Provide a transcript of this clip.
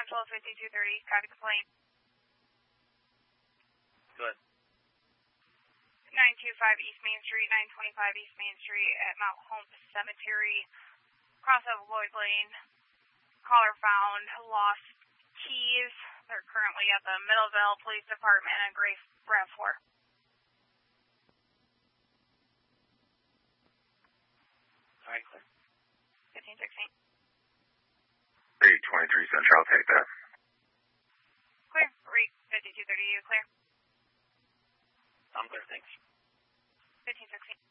Central 5230, copy complaint. Good. 925 East Main Street, 925 East Main Street at Mount Holmes Cemetery, cross of Lloyd Lane. Caller found lost keys. They're currently at the Middleville Police Department and Grace RAV4. All right, clear. 1516. 823 Central, take that. Clear. Read 5230, you clear? I'm clear, thanks. 1516.